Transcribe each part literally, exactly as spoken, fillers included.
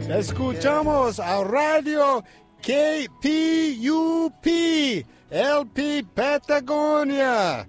Escuchamos a Radio K P U P, L P Patagonia.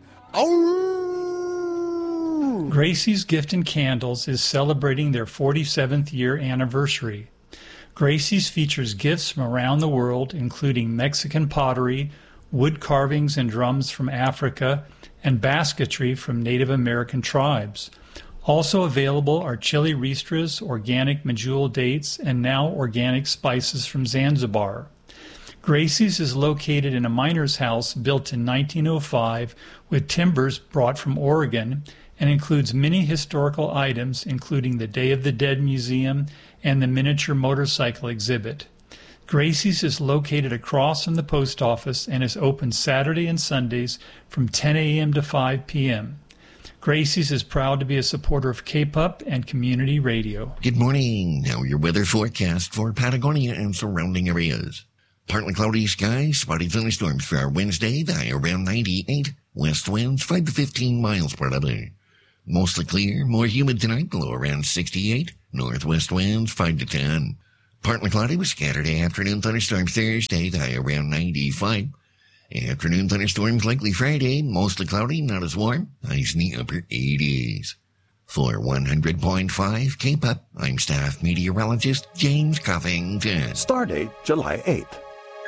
Ow! Gracie's Gift and Candles is celebrating their forty-seventh year anniversary. Gracie's features gifts from around the world, including Mexican pottery, wood carvings and drums from Africa, and basketry from Native American tribes. Also available are chili ristras, organic medjool dates, and now organic spices from Zanzibar. Gracie's is located in a miner's house built in nineteen oh five with timbers brought from Oregon and includes many historical items, including the Day of the Dead Museum and the miniature motorcycle exhibit. Gracie's is located across from the post office and is open Saturday and Sundays from ten a.m. to five p.m. Gracie's is proud to be a supporter of K P U P and community radio. Good morning. Now your weather forecast for Patagonia and surrounding areas. Partly cloudy skies, spotty thunderstorms for our Wednesday, the high around ninety-eight. West winds five to fifteen miles per hour. Mostly clear, more humid tonight, low around sixty-eight. Northwest winds five to ten. Partly cloudy with scattered afternoon thunderstorms Thursday, the high around ninety-five. Afternoon thunderstorms likely Friday, mostly cloudy, not as warm, highs in the upper eighties. For one hundred point five K P U P, I'm staff meteorologist James Coffington. Stardate July eighth.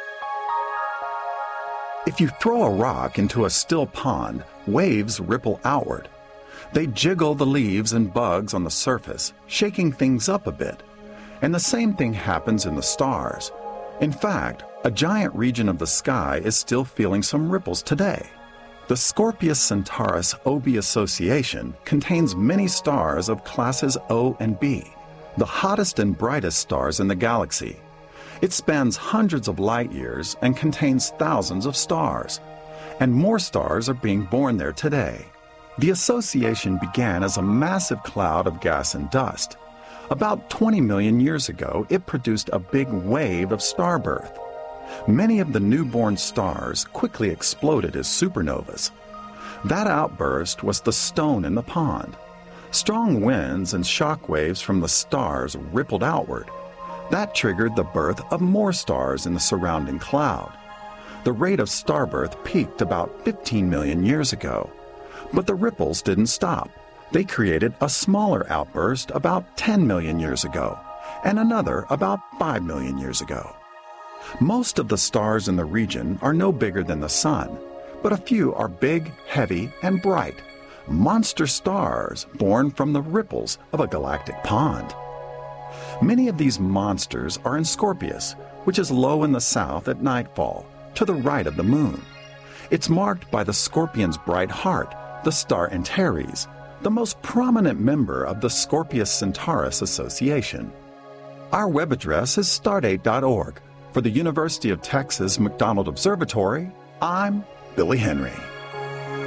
If you throw a rock into a still pond, waves ripple outward. They jiggle the leaves and bugs on the surface, shaking things up a bit. And the same thing happens in the stars. In fact, a giant region of the sky is still feeling some ripples today. The Scorpius Centaurus O B Association contains many stars of classes O and B, the hottest and brightest stars in the galaxy. It spans hundreds of light years and contains thousands of stars. And more stars are being born there today. The association began as a massive cloud of gas and dust. About twenty million years ago, it produced a big wave of star birth. Many of the newborn stars quickly exploded as supernovas. That outburst was the stone in the pond. Strong winds and shock waves from the stars rippled outward. That triggered the birth of more stars in the surrounding cloud. The rate of star birth peaked about fifteen million years ago. But the ripples didn't stop. They created a smaller outburst about ten million years ago, and another about five million years ago. Most of the stars in the region are no bigger than the sun, but a few are big, heavy, and bright. Monster stars born from the ripples of a galactic pond. Many of these monsters are in Scorpius, which is low in the south at nightfall, to the right of the moon. It's marked by the Scorpion's bright heart, the star Antares, the most prominent member of the Scorpius Centaurus Association. Our web address is stardate dot org. For the University of Texas McDonald Observatory, I'm Billy Henry.